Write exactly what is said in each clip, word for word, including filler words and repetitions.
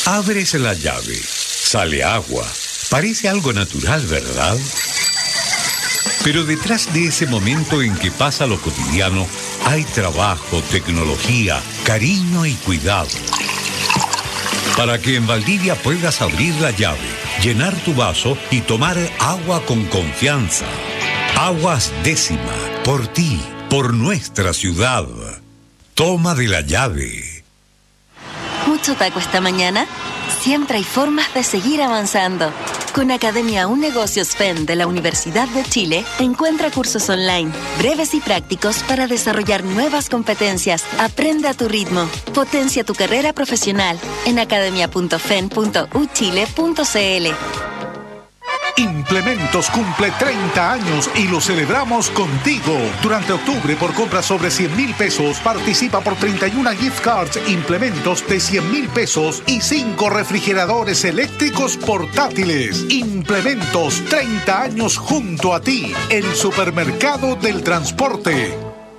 Abres la llave, sale agua. Parece algo natural, ¿verdad? Pero detrás de ese momento en que pasa lo cotidiano, hay trabajo, tecnología, cariño y cuidado. Para que en Valdivia puedas abrir la llave, llenar tu vaso y tomar agua con confianza. Aguas Décima, por ti, por nuestra ciudad. Toma de la llave. ¿Mucho taco esta mañana? Siempre hay formas de seguir avanzando. Con Academia Un Negocios F E N de la Universidad de Chile, encuentra cursos online, breves y prácticos para desarrollar nuevas competencias. Aprende a tu ritmo. Potencia tu carrera profesional en academia punto fen punto u chile punto c l. Implementos cumple treinta años y lo celebramos contigo. Durante octubre, por compras sobre cien mil pesos, participa por treinta y uno gift cards Implementos de cien mil pesos y cinco refrigeradores eléctricos portátiles. Implementos, treinta años junto a ti, el supermercado del transporte.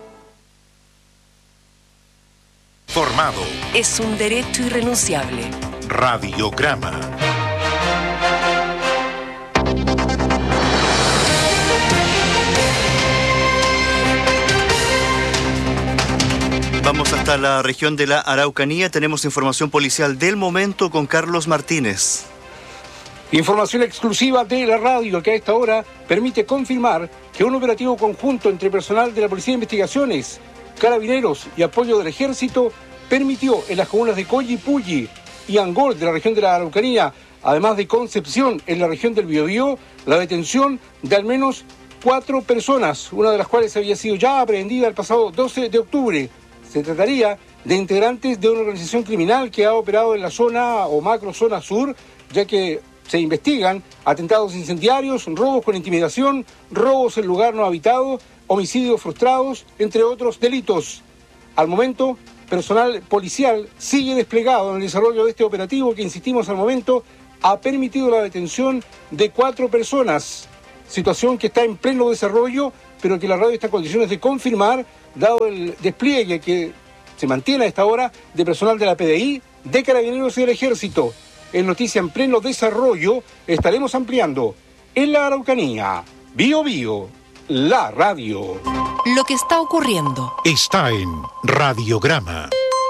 Formado. Es un derecho irrenunciable. Radiograma. Vamos hasta la región de la Araucanía. Tenemos información policial del momento con Carlos Martínez. Información exclusiva de la radio que a esta hora permite confirmar que un operativo conjunto entre personal de la Policía de Investigaciones, Carabineros y apoyo del Ejército permitió en las comunas de Collipulli y Angol de la región de la Araucanía, además de Concepción en la región del Biobío, la detención de al menos cuatro personas, una de las cuales había sido ya aprehendida el pasado doce de octubre. Se trataría de integrantes de una organización criminal que ha operado en la zona o macro zona sur, ya que se investigan atentados incendiarios, robos con intimidación, robos en lugar no habitado, homicidios frustrados, entre otros delitos. Al momento, personal policial sigue desplegado en el desarrollo de este operativo que, insistimos, al momento ha permitido la detención de cuatro personas, situación que está en pleno desarrollo, pero que la radio está en condiciones de confirmar, dado el despliegue que se mantiene a esta hora de personal de la P D I, de Carabineros y del Ejército. En noticia en pleno desarrollo, estaremos ampliando en la Araucanía. Bio Bio, la radio. Lo que está ocurriendo está en Radiograma.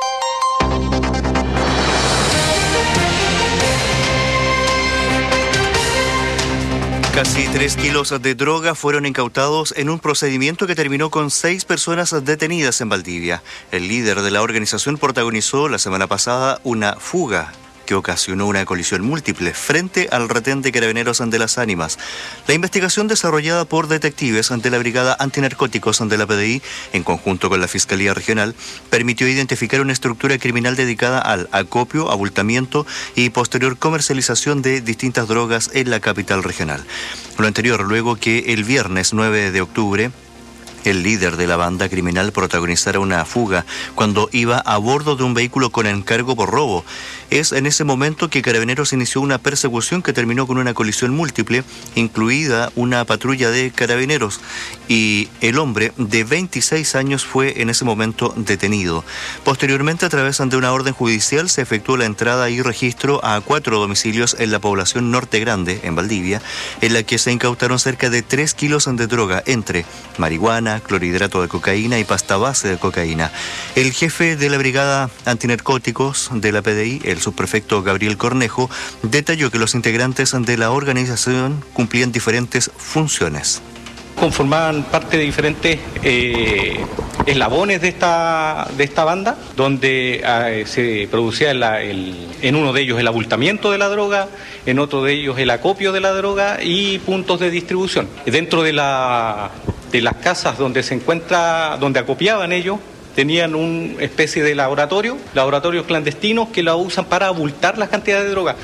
Casi tres kilos de droga fueron incautados en un procedimiento que terminó con seis personas detenidas en Valdivia. El líder de la organización protagonizó la semana pasada una fuga que ocasionó una colisión múltiple frente al retén de Carabineros de las Ánimas. La investigación desarrollada por detectives ante la Brigada Antinarcóticos de la P D I, en conjunto con la Fiscalía Regional, permitió identificar una estructura criminal dedicada al acopio, abultamiento y posterior comercialización de distintas drogas en la capital regional. Lo anterior, luego que el viernes nueve de octubre, el líder de la banda criminal protagonizara una fuga cuando iba a bordo de un vehículo con encargo por robo. Es en ese momento que Carabineros inició una persecución que terminó con una colisión múltiple, incluida una patrulla de Carabineros, y el hombre de veintiséis años fue en ese momento detenido. Posteriormente, a través de una orden judicial, se efectuó la entrada y registro a cuatro domicilios en la población Norte Grande, en Valdivia, en la que se incautaron cerca de tres kilos de droga, entre marihuana, clorhidrato de cocaína y pasta base de cocaína. El jefe de la Brigada Antinarcóticos de la P D I, el subprefecto Gabriel Cornejo, detalló que los integrantes de la organización cumplían diferentes funciones. Conformaban parte de diferentes eh, eslabones de esta, de esta banda, donde eh, se producía la, el, en uno de ellos el abultamiento de la droga, en otro de ellos el acopio de la droga y puntos de distribución. Dentro de, la, de las casas donde se encuentra, donde acopiaban ellos, tenían una especie de laboratorio, laboratorios clandestinos que la usan para abultar las cantidades de droga.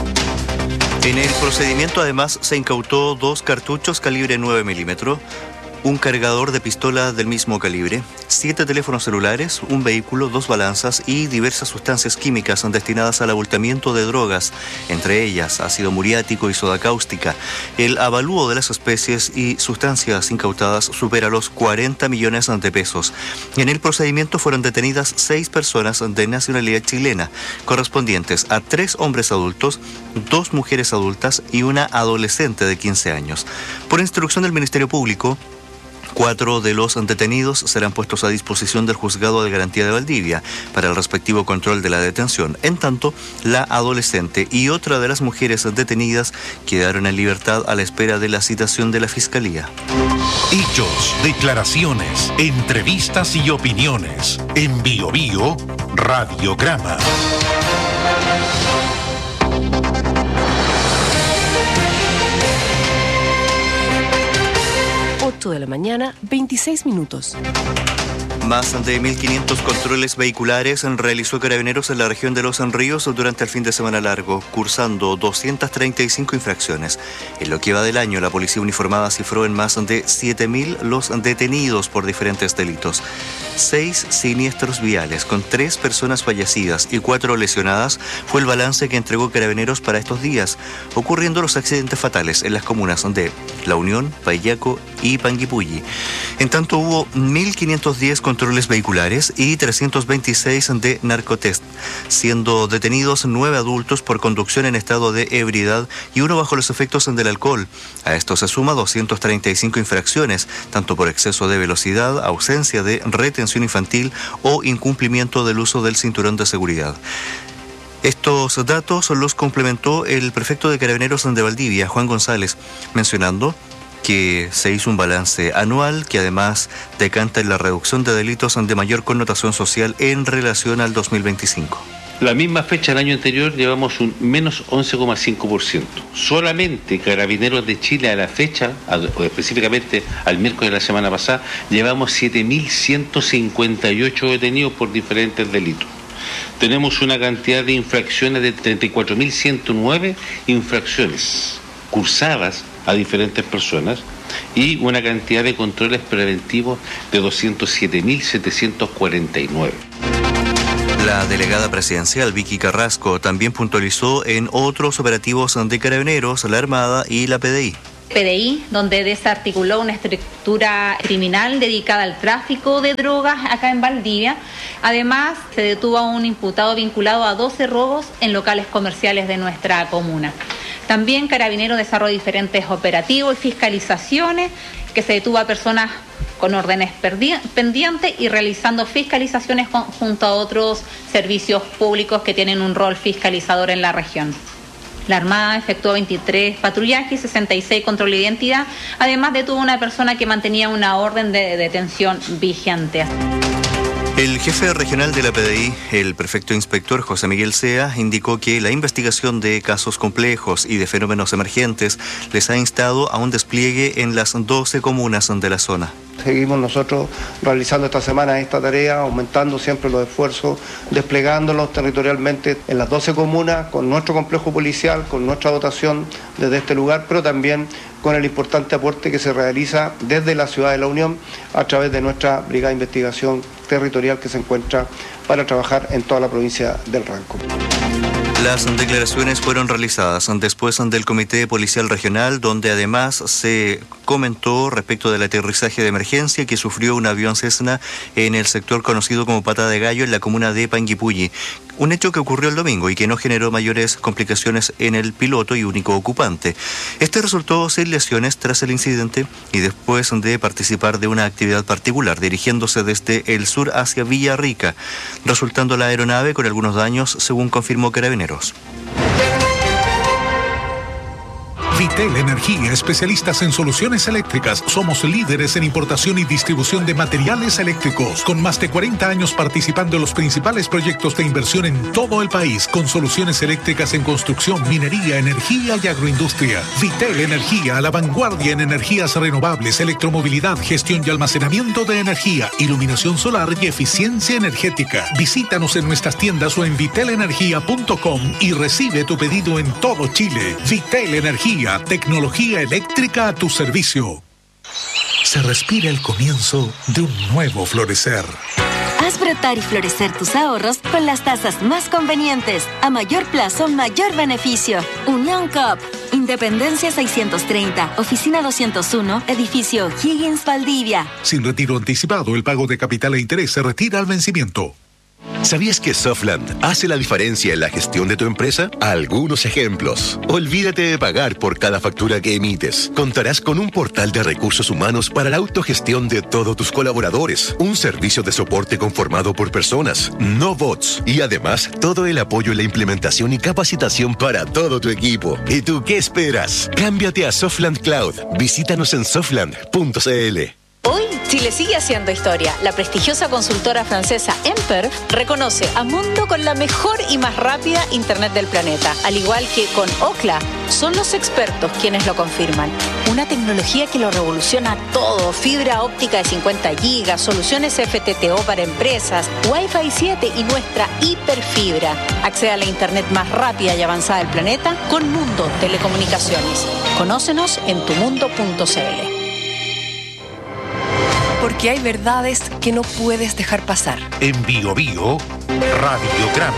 En el procedimiento además se incautó dos cartuchos calibre nueve milímetros, un cargador de pistola del mismo calibre, siete teléfonos celulares, un vehículo, dos balanzas y diversas sustancias químicas destinadas al abultamiento de drogas, entre ellas ácido muriático y soda cáustica. El avalúo de las especies y sustancias incautadas supera los cuarenta millones de pesos. En el procedimiento fueron detenidas seis personas de nacionalidad chilena, correspondientes a tres hombres adultos, dos mujeres adultas y una adolescente de quince años. Por instrucción del Ministerio Público, cuatro de los detenidos serán puestos a disposición del Juzgado de Garantía de Valdivia para el respectivo control de la detención. En tanto, la adolescente y otra de las mujeres detenidas quedaron en libertad a la espera de la citación de la Fiscalía. Hechos, declaraciones, entrevistas y opiniones. En Bio Bio, Radiograma. ocho de la mañana, veintiséis minutos. Más de mil quinientos controles vehiculares realizó Carabineros en la región de Los Ríos durante el fin de semana largo, cursando doscientas treinta y cinco infracciones. En lo que va del año, la policía uniformada cifró en más de siete mil los detenidos por diferentes delitos. Seis siniestros viales con tres personas fallecidas y cuatro lesionadas fue el balance que entregó Carabineros para estos días, ocurriendo los accidentes fatales en las comunas de La Unión, Paillaco y Panguipulli. En tanto, hubo mil quinientos diez controles vehiculares y trescientos veintiséis de narcotest, siendo detenidos nueve adultos por conducción en estado de ebriedad y uno bajo los efectos del alcohol. A esto se suma doscientas treinta y cinco infracciones, tanto por exceso de velocidad, ausencia de retención infantil o incumplimiento del uso del cinturón de seguridad. Estos datos los complementó el prefecto de Carabineros de Valdivia, Juan González, mencionando que se hizo un balance anual que además decanta en la reducción de delitos de mayor connotación social en relación al dos mil veinticinco. La misma fecha del año anterior llevamos un menos once coma cinco por ciento. Solamente Carabineros de Chile a la fecha, o específicamente al miércoles de la semana pasada, llevamos siete mil ciento cincuenta y ocho detenidos por diferentes delitos. Tenemos una cantidad de infracciones de treinta y cuatro mil ciento nueve infracciones cursadas a diferentes personas y una cantidad de controles preventivos de doscientos siete mil setecientos cuarenta y nueve. La delegada presidencial Vicky Carrasco también puntualizó en otros operativos de Carabineros, la Armada y la P D I. P D I, donde desarticuló una estructura criminal dedicada al tráfico de drogas acá en Valdivia. Además, se detuvo a un imputado vinculado a doce robos en locales comerciales de nuestra comuna. También Carabineros desarrolló diferentes operativos y fiscalizaciones, que se detuvo a personas con órdenes pendientes y realizando fiscalizaciones junto a otros servicios públicos que tienen un rol fiscalizador en la región. La Armada efectuó veintitrés patrullajes y sesenta y seis controles de identidad. Además, detuvo a una persona que mantenía una orden de detención vigente. El jefe regional de la P D I, el prefecto inspector José Miguel Sea, indicó que la investigación de casos complejos y de fenómenos emergentes les ha instado a un despliegue en las doce comunas de la zona. Seguimos nosotros realizando esta semana esta tarea, aumentando siempre los esfuerzos, desplegándolos territorialmente en las doce comunas, con nuestro complejo policial, con nuestra dotación desde este lugar, pero también con el importante aporte que se realiza desde la ciudad de La Unión a través de nuestra Brigada de Investigación Territorial que se encuentra para trabajar en toda la provincia del Ranco. Las declaraciones fueron realizadas después del Comité Policial Regional, donde además se comentó respecto del aterrizaje de emergencia que sufrió un avión Cessna en el sector conocido como Pata de Gallo en la comuna de Panguipulli. Un hecho que ocurrió el domingo y que no generó mayores complicaciones en el piloto y único ocupante. Este resultó sin lesiones tras el incidente y después de participar de una actividad particular, dirigiéndose desde el sur hacia Villarrica, resultando la aeronave con algunos daños, según confirmó Carabineros. Vitel Energía, especialistas en soluciones eléctricas. Somos líderes en importación y distribución de materiales eléctricos, con más de cuarenta años participando en los principales proyectos de inversión en todo el país, con soluciones eléctricas en construcción, minería, energía y agroindustria. Vitel Energía, a la vanguardia en energías renovables, electromovilidad, gestión y almacenamiento de energía, iluminación solar y eficiencia energética. Visítanos en nuestras tiendas o en vitel energía punto com y recibe tu pedido en todo Chile. Vitel Energía, tecnología eléctrica a tu servicio. se respira el comienzo de un nuevo florecer. Haz brotar y florecer tus ahorros con las tasas más convenientes. A mayor plazo, mayor beneficio. Unión Coop. Independencia seiscientos treinta, Oficina doscientos uno, Edificio Higgins, Valdivia. Sin retiro anticipado, el pago de capital e interés se retira al vencimiento. ¿Sabías que Softland hace la diferencia en la gestión de tu empresa? Algunos ejemplos. Olvídate de pagar por cada factura que emites. Contarás con un portal de recursos humanos para la autogestión de todos tus colaboradores. Un servicio de soporte conformado por personas, no bots. Y además, todo el apoyo en la implementación y capacitación para todo tu equipo. ¿Y tú qué esperas? Cámbiate a Softland Cloud. Visítanos en softland punto c l. Hoy, Chile sigue haciendo historia. La prestigiosa consultora francesa Emper reconoce a Mundo con la mejor y más rápida Internet del planeta. Al igual que con Ookla, son los expertos quienes lo confirman. Una tecnología que lo revoluciona todo. Fibra óptica de cincuenta gigas, soluciones F T T O para empresas, Wi-Fi siete y nuestra hiperfibra. Accede a la Internet más rápida y avanzada del planeta con Mundo Telecomunicaciones. Conócenos en tu mundo punto c l. Porque hay verdades que no puedes dejar pasar. En Bio Bio, Radiograma.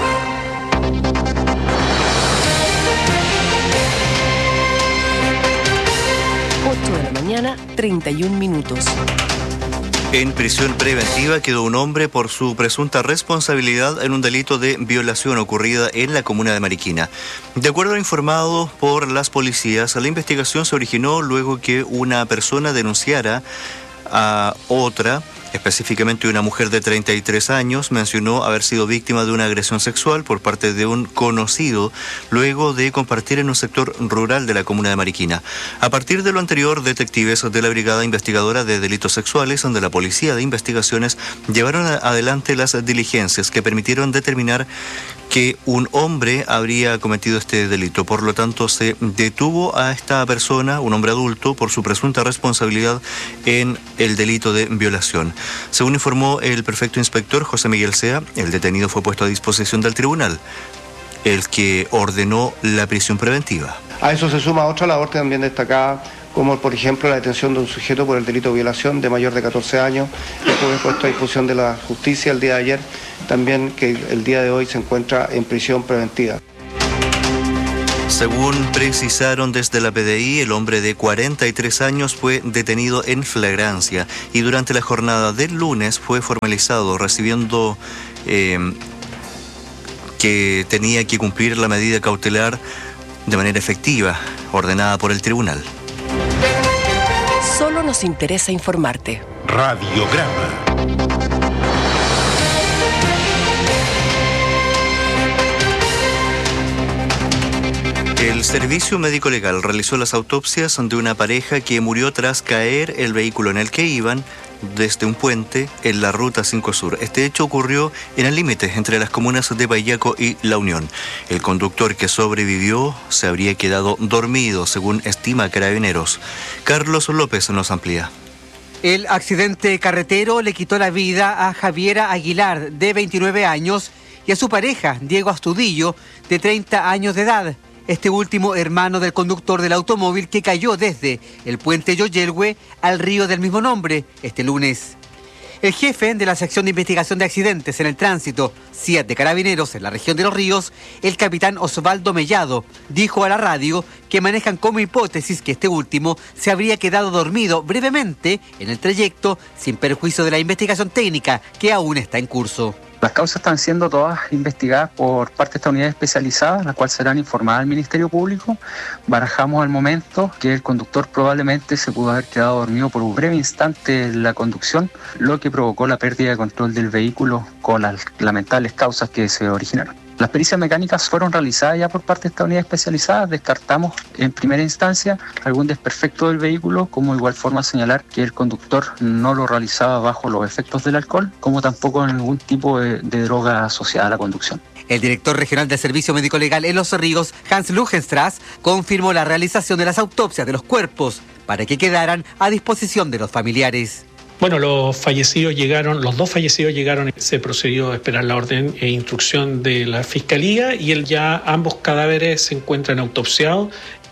ocho de la mañana, treinta y un minutos. En prisión preventiva quedó un hombre por su presunta responsabilidad en un delito de violación ocurrida en la comuna de Mariquina. De acuerdo a lo informado por las policías, la investigación se originó luego que una persona denunciara a otra, específicamente una mujer de treinta y tres años, mencionó haber sido víctima de una agresión sexual por parte de un conocido luego de compartir en un sector rural de la comuna de Mariquina. A partir de lo anterior, detectives de la Brigada Investigadora de Delitos Sexuales de la Policía de Investigaciones llevaron adelante las diligencias que permitieron determinar que un hombre habría cometido este delito. Por lo tanto, se detuvo a esta persona, un hombre adulto, por su presunta responsabilidad en el delito de violación. Según informó el prefecto inspector José Miguel Sea, el detenido fue puesto a disposición del tribunal, el que ordenó la prisión preventiva. A eso se suma otra labor también destacada, como por ejemplo la detención de un sujeto por el delito de violación de mayor de catorce años, que fue puesto a disposición de la justicia el día de ayer, también que el día de hoy se encuentra en prisión preventiva. Según precisaron desde la P D I, el hombre de cuarenta y tres años fue detenido en flagrancia y durante la jornada del lunes fue formalizado, recibiendo eh, que tenía que cumplir la medida cautelar de manera efectiva, ordenada por el tribunal. Solo nos interesa informarte. Radiograma. El Servicio Médico Legal realizó las autopsias de una pareja que murió tras caer el vehículo en el que iban desde un puente en la Ruta cinco Sur. Este hecho ocurrió en el límite entre las comunas de Payaco y La Unión. El conductor que sobrevivió se habría quedado dormido, según estima Carabineros. Carlos López nos amplía. El accidente carretero le quitó la vida a Javiera Aguilar, de veintinueve años, y a su pareja, Diego Astudillo, de treinta años de edad. Este último hermano del conductor del automóvil que cayó desde el puente Yoyelhue al río del mismo nombre este lunes. El jefe de la sección de investigación de accidentes en el tránsito, C I A T de Carabineros en la región de Los Ríos, el capitán Osvaldo Mellado, dijo a la radio que manejan como hipótesis que este último se habría quedado dormido brevemente en el trayecto sin perjuicio de la investigación técnica que aún está en curso. Las causas están siendo todas investigadas por parte de esta unidad especializada, las cuales serán informadas al Ministerio Público. Barajamos al momento que el conductor probablemente se pudo haber quedado dormido por un breve instante en la conducción, lo que provocó la pérdida de control del vehículo con las lamentables causas que se originaron. Las pericias mecánicas fueron realizadas ya por parte de esta unidad especializada. Descartamos en primera instancia algún desperfecto del vehículo, como igual forma señalar que el conductor no lo realizaba bajo los efectos del alcohol, como tampoco en ningún tipo de, de droga asociada a la conducción. El director regional del Servicio Médico Legal en Los Ríos, Hans Lugenstrass, confirmó la realización de las autopsias de los cuerpos para que quedaran a disposición de los familiares. Bueno, los fallecidos llegaron, los dos fallecidos llegaron, se procedió a esperar la orden e instrucción de la Fiscalía y el ya ambos cadáveres se encuentran autopsiados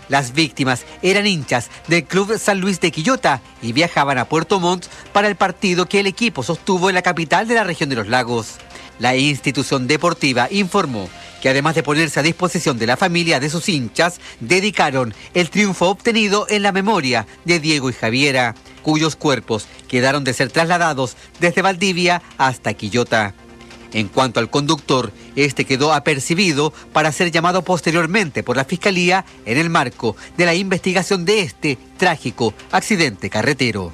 Las víctimas eran hinchas del Club San Luis de Quillota y viajaban a Puerto Montt para el partido que el equipo sostuvo en la capital de la región de los Lagos. La institución deportiva informó que además de ponerse a disposición de la familia de sus hinchas, dedicaron el triunfo obtenido en la memoria de Diego y Javiera, cuyos cuerpos quedaron de ser trasladados desde Valdivia hasta Quillota. En cuanto al conductor, este quedó apercibido para ser llamado posteriormente por la Fiscalía en el marco de la investigación de este trágico accidente carretero.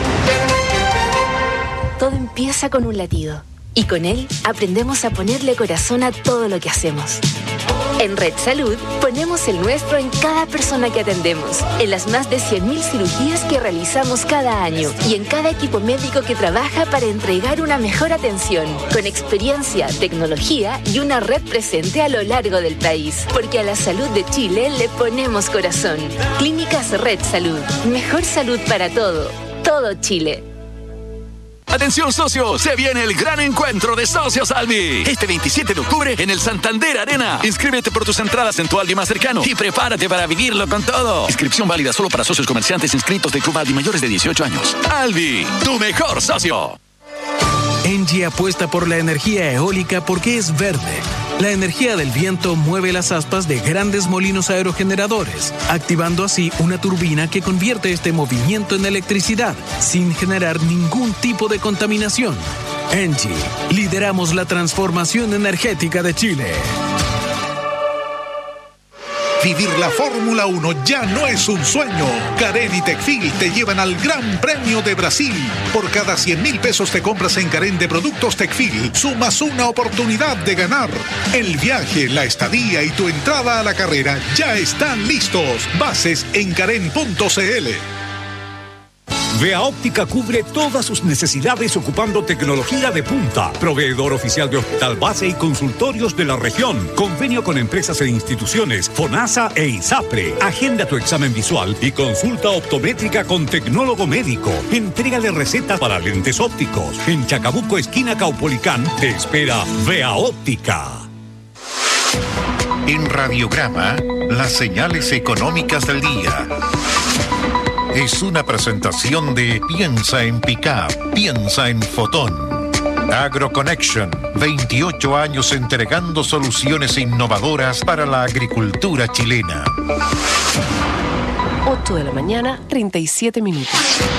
Todo empieza con un latido y con él aprendemos a ponerle corazón a todo lo que hacemos. En Red Salud ponemos el nuestro en cada persona que atendemos, en las más de cien mil cirugías que realizamos cada año y en cada equipo médico que trabaja para entregar una mejor atención, con experiencia, tecnología y una red presente a lo largo del país. Porque a la salud de Chile le ponemos corazón. Clínicas Red Salud. Mejor salud para todo. Todo Chile. Atención socios, se viene el gran encuentro de Socios Albi. Este veintisiete de octubre en el Santander Arena. Inscríbete por tus entradas en tu Albi más cercano y prepárate para vivirlo con todo. Inscripción válida solo para socios comerciantes inscritos del Club Albi mayores de dieciocho años. Albi, tu mejor socio. Engie apuesta por la energía eólica porque es verde. La energía del viento mueve las aspas de grandes molinos aerogeneradores, activando así una turbina que convierte este movimiento en electricidad, sin generar ningún tipo de contaminación. Engie, lideramos la transformación energética de Chile. Vivir la Fórmula uno ya no es un sueño. Carén y Tecfil te llevan al Gran Premio de Brasil. Por cada cien mil pesos te compras en Carén de productos Tecfil, sumas una oportunidad de ganar. El viaje, la estadía y tu entrada a la carrera ya están listos. Bases en carén punto cl. Vea Óptica cubre todas sus necesidades ocupando tecnología de punta. Proveedor oficial de hospital base y consultorios de la región. Convenio con empresas e instituciones, FONASA e ISAPRE. Agenda tu examen visual y consulta optométrica con tecnólogo médico. Entrega de recetas para lentes ópticos. En Chacabuco, esquina Caupolicán, te espera Vea Óptica. En Radiograma, las señales económicas del día. Es una presentación de Piensa en Pickup, piensa en Fotón. AgroConnection, veintiocho años entregando soluciones innovadoras para la agricultura chilena. ocho de la mañana, treinta y siete minutos.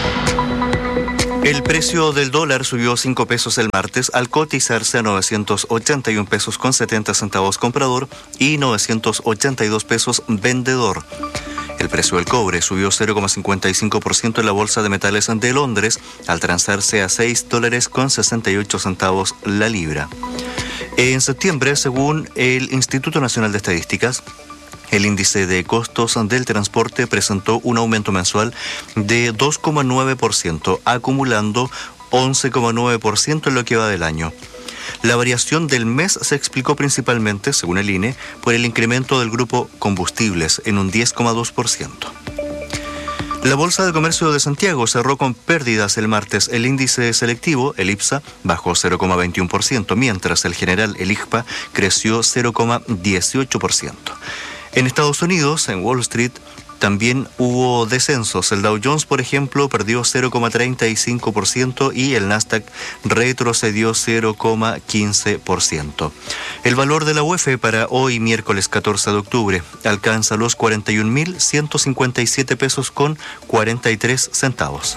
El precio del dólar subió cinco pesos el martes al cotizarse a novecientos ochenta y un pesos con setenta centavos comprador y novecientos ochenta y dos pesos vendedor. El precio del cobre subió cero coma cincuenta y cinco por ciento en la Bolsa de Metales de Londres al transarse a seis dólares con sesenta y ocho centavos la libra. En septiembre, según el Instituto Nacional de Estadísticas, el índice de costos del transporte presentó un aumento mensual de dos coma nueve por ciento, acumulando once coma nueve por ciento en lo que va del año. La variación del mes se explicó principalmente, según el I N E, por el incremento del grupo combustibles en un diez coma dos por ciento. La Bolsa de Comercio de Santiago cerró con pérdidas el martes. El índice selectivo, el IPSA, bajó cero coma veintiuno por ciento, mientras el general, el I G P A, creció cero coma dieciocho por ciento. En Estados Unidos, en Wall Street, también hubo descensos. El Dow Jones, por ejemplo, perdió cero coma treinta y cinco por ciento y el Nasdaq retrocedió cero coma quince por ciento. El valor de la U E F para hoy, miércoles catorce de octubre, alcanza los cuarenta y un mil ciento cincuenta y siete pesos con cuarenta y tres centavos.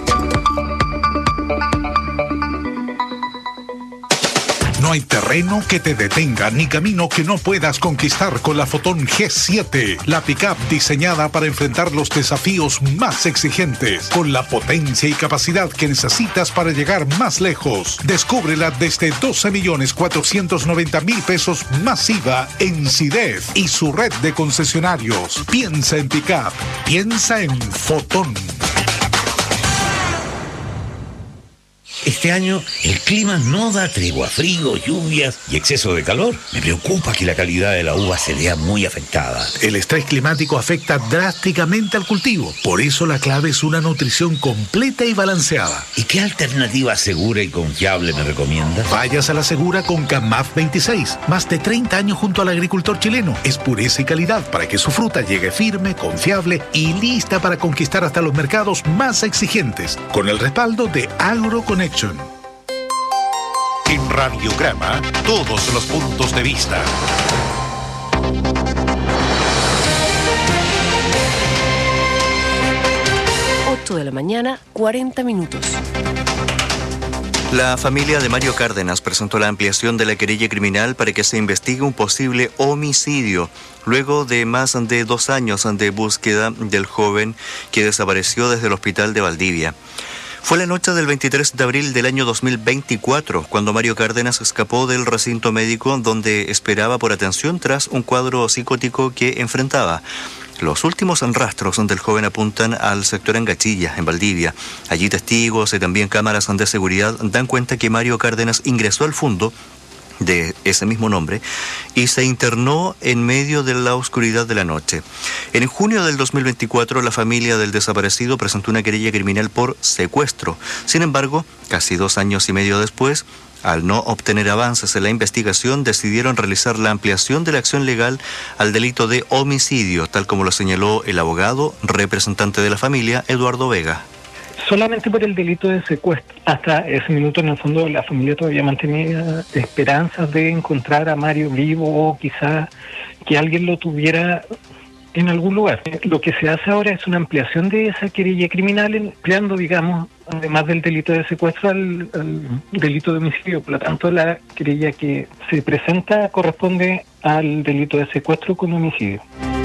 No hay terreno que te detenga ni camino que no puedas conquistar con la Fotón G siete, la pickup diseñada para enfrentar los desafíos más exigentes, con la potencia y capacidad que necesitas para llegar más lejos. Descúbrela desde doce millones cuatrocientos noventa mil pesos masiva en CIDEF y su red de concesionarios. Piensa en pickup, piensa en Fotón. Este año el clima no da tregua, frío, lluvias y exceso de calor. Me preocupa que la calidad de la uva se vea muy afectada. El estrés climático afecta drásticamente al cultivo. Por eso la clave es una nutrición completa y balanceada. ¿Y qué alternativa segura y confiable me recomiendas? Vayas a la segura con Camaf veintiséis. Más de treinta años junto al agricultor chileno. Es pureza y calidad para que su fruta llegue firme, confiable y lista para conquistar hasta los mercados más exigentes. Con el respaldo de AgroConnection. En Radiograma, todos los puntos de vista. ocho de la mañana, cuarenta minutos. La familia de Mario Cárdenas presentó la ampliación de la querella criminal para que se investigue un posible homicidio, luego de más de dos años de búsqueda del joven que desapareció desde el hospital de Valdivia. Fue la noche del veintitrés de abril del año dos mil veinticuatro, cuando Mario Cárdenas escapó del recinto médico donde esperaba por atención tras un cuadro psicótico que enfrentaba. Los últimos rastros del joven apuntan al sector Angachilla, en Valdivia. Allí testigos y también cámaras de seguridad dan cuenta que Mario Cárdenas ingresó al fondo de ese mismo nombre y se internó en medio de la oscuridad de la noche. En junio del dos mil veinticuatro, la familia del desaparecido presentó una querella criminal por secuestro. Sin embargo, casi dos años y medio después, al no obtener avances en la investigación, decidieron realizar la ampliación de la acción legal al delito de homicidio, tal como lo señaló el abogado representante de la familia, Eduardo Vega. Solamente por el delito de secuestro. Hasta ese minuto, en el fondo, la familia todavía mantenía esperanzas de encontrar a Mario vivo o quizá que alguien lo tuviera en algún lugar. Lo que se hace ahora es una ampliación de esa querella criminal, empleando, digamos, además del delito de secuestro, al, al delito de homicidio. Por lo tanto, la querella que se presenta corresponde al delito de secuestro con homicidio.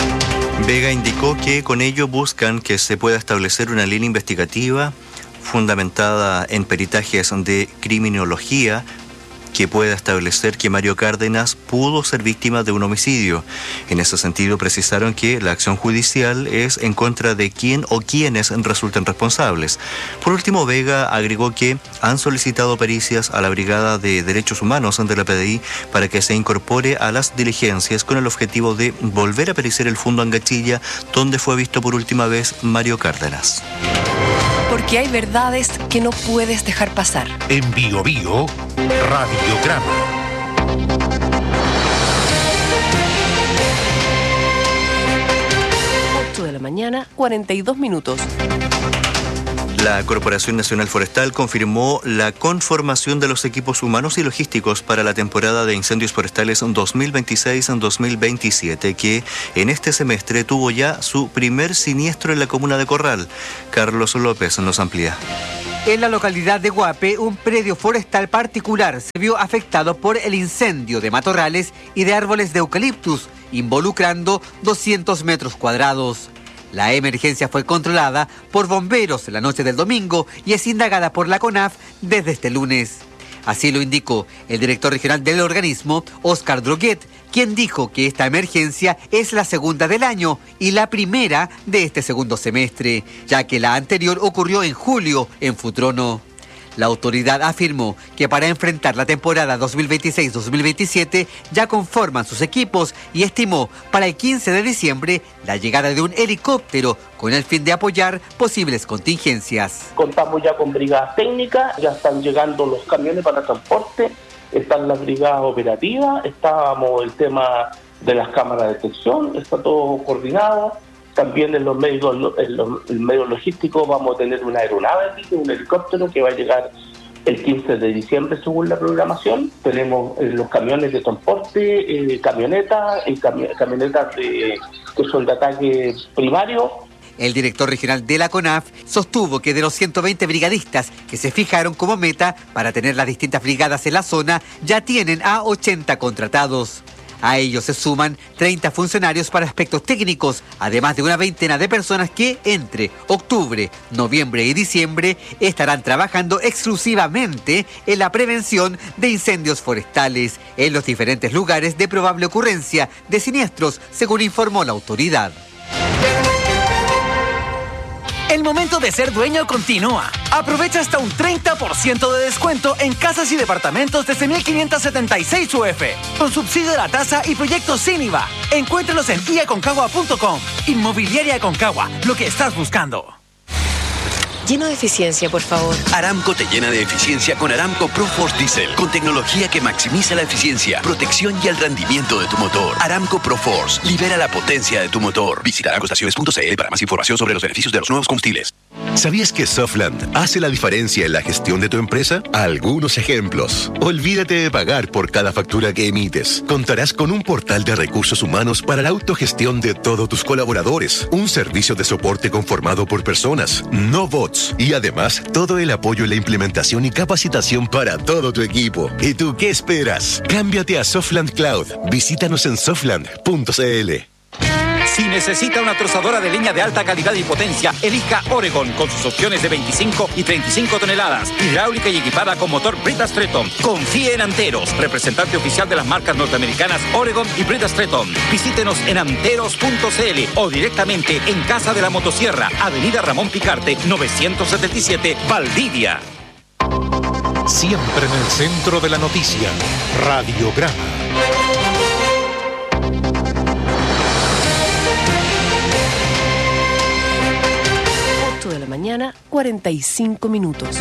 Vega indicó que con ello buscan que se pueda establecer una línea investigativa fundamentada en peritajes de criminología que pueda establecer que Mario Cárdenas pudo ser víctima de un homicidio. En ese sentido, precisaron que la acción judicial es en contra de quien o quienes resulten responsables. Por último, Vega agregó que han solicitado pericias a la Brigada de Derechos Humanos de la P D I para que se incorpore a las diligencias con el objetivo de volver a periciar el fondo Angachilla, donde fue visto por última vez Mario Cárdenas. Porque hay verdades que no puedes dejar pasar. En Bio Bio, Radiograma. ocho de la mañana, cuarenta y dos minutos. La Corporación Nacional Forestal confirmó la conformación de los equipos humanos y logísticos para la temporada de incendios forestales dos mil veintiséis dos mil veintisiete, que en este semestre tuvo ya su primer siniestro en la comuna de Corral. Carlos López nos amplía. En la localidad de Guape, un predio forestal particular se vio afectado por el incendio de matorrales y de árboles de eucaliptus, involucrando doscientos metros cuadrados. La emergencia fue controlada por bomberos la noche del domingo y es indagada por la CONAF desde este lunes. Así lo indicó el director regional del organismo, Óscar Droguet, quien dijo que esta emergencia es la segunda del año y la primera de este segundo semestre, ya que la anterior ocurrió en julio en Futrono. La autoridad afirmó que para enfrentar la temporada dos mil veintiséis dos mil veintisiete ya conforman sus equipos y estimó para el quince de diciembre la llegada de un helicóptero con el fin de apoyar posibles contingencias. Contamos ya con brigadas técnicas, ya están llegando los camiones para transporte, están las brigadas operativas, estábamos el tema de las cámaras de detección, está todo coordinado. También en los medios, en los, el medio logístico vamos a tener una aeronave aquí, un helicóptero que va a llegar el quince de diciembre según la programación. Tenemos eh, los camiones de transporte, eh, camionetas, eh, cami camionetas de, que son de ataque primario. El director regional de la CONAF sostuvo que de los ciento veinte brigadistas que se fijaron como meta para tener las distintas brigadas en la zona, ya tienen a ochenta contratados. A ellos se suman treinta funcionarios para aspectos técnicos, además de una veintena de personas que entre octubre, noviembre y diciembre estarán trabajando exclusivamente en la prevención de incendios forestales en los diferentes lugares de probable ocurrencia de siniestros, según informó la autoridad. El momento de ser dueño continúa. Aprovecha hasta un treinta por ciento de descuento en casas y departamentos desde mil quinientos setenta y seis U F, con subsidio de la tasa y proyectos sin I V A. Encuéntralos en i aconcagua punto com. Inmobiliaria Aconcagua, lo que estás buscando. Lleno de eficiencia, por favor. Aramco te llena de eficiencia con Aramco ProForce Diesel, con tecnología que maximiza la eficiencia, protección y el rendimiento de tu motor. Aramco ProForce, libera la potencia de tu motor. Visita aramco estaciones punto c l para más información sobre los beneficios de los nuevos combustibles. ¿Sabías que Softland hace la diferencia en la gestión de tu empresa? Algunos ejemplos. Olvídate de pagar por cada factura que emites. Contarás con un portal de recursos humanos para la autogestión de todos tus colaboradores. Un servicio de soporte conformado por personas, no bots. Y además, todo el apoyo en la implementación y capacitación para todo tu equipo. ¿Y tú qué esperas? Cámbiate a Softland Cloud. Visítanos en softland punto c l. Si necesita una trozadora de leña de alta calidad y potencia, elija Oregon con sus opciones de veinticinco y treinta y cinco toneladas, hidráulica y equipada con motor Brita Stretton. Confíe en Anteros, representante oficial de las marcas norteamericanas Oregon y Brita Stretton. Visítenos en anteros punto c l o directamente en Casa de la Motosierra, Avenida Ramón Picarte, novecientos setenta y siete, Valdivia. Siempre en el centro de la noticia, Radiograma. De la mañana, cuarenta y cinco minutos.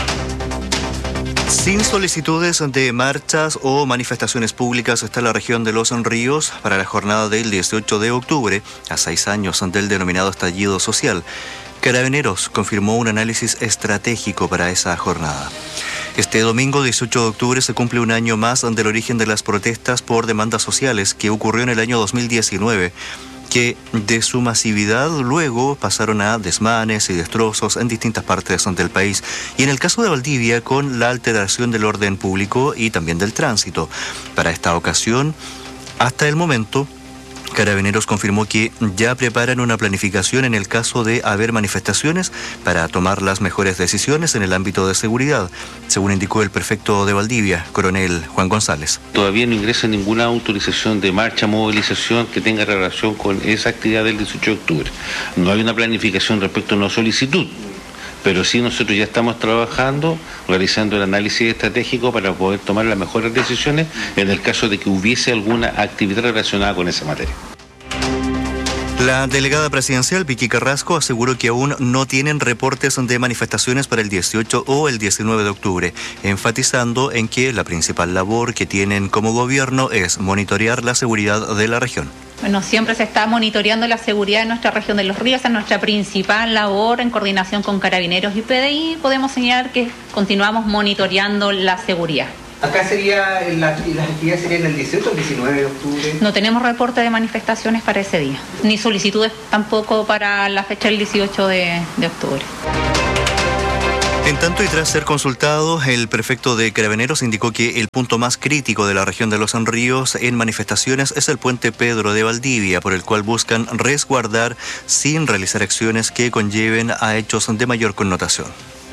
Sin solicitudes de marchas o manifestaciones públicas está la región de Los Ríos para la jornada del dieciocho de octubre, a seis años del denominado estallido social. Carabineros confirmó un análisis estratégico para esa jornada. Este domingo dieciocho de octubre se cumple un año más del origen de las protestas por demandas sociales que ocurrió en el año dos mil diecinueve. Que de su masividad luego pasaron a desmanes y destrozos en distintas partes del país. Y en el caso de Valdivia, con la alteración del orden público y también del tránsito. Para esta ocasión, hasta el momento, Carabineros confirmó que ya preparan una planificación en el caso de haber manifestaciones para tomar las mejores decisiones en el ámbito de seguridad, según indicó el prefecto de Valdivia, coronel Juan González. Todavía no ingresa ninguna autorización de marcha, movilización que tenga relación con esa actividad del dieciocho de octubre. No hay una planificación respecto a una solicitud, pero sí nosotros ya estamos trabajando, realizando el análisis estratégico para poder tomar las mejores decisiones en el caso de que hubiese alguna actividad relacionada con esa materia. La delegada presidencial, Vicky Carrasco, aseguró que aún no tienen reportes de manifestaciones para el dieciocho o el diecinueve de octubre, enfatizando en que la principal labor que tienen como gobierno es monitorear la seguridad de la región. Bueno, siempre se está monitoreando la seguridad en nuestra región de Los Ríos, es nuestra principal labor en coordinación con Carabineros y P D I. Podemos señalar que continuamos monitoreando la seguridad. Acá sería, la, las actividades serían el dieciocho o el diecinueve de octubre. No tenemos reporte de manifestaciones para ese día, ni solicitudes tampoco para la fecha del dieciocho de octubre. En tanto y tras ser consultado, el prefecto de Carabineros indicó que el punto más crítico de la región de Los Ríos en manifestaciones es el puente Pedro de Valdivia, por el cual buscan resguardar sin realizar acciones que conlleven a hechos de mayor connotación.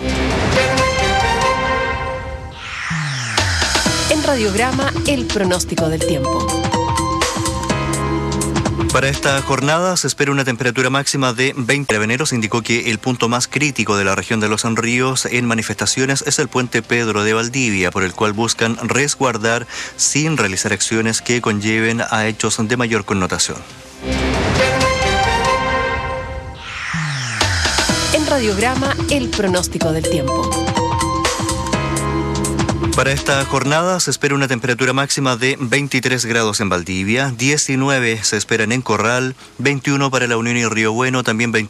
En Radiograma, el pronóstico del tiempo. Para esta jornada se espera una temperatura máxima de veinte. Carabineros indicó que el punto más crítico de la región de Los Ríos en manifestaciones es el puente Pedro de Valdivia, por el cual buscan resguardar sin realizar acciones que conlleven a hechos de mayor connotación. En Radiograma, el pronóstico del tiempo. Para esta jornada se espera una temperatura máxima de veintitrés grados en Valdivia, diecinueve se esperan en Corral, veintiuno para La Unión y Río Bueno, también veintiuno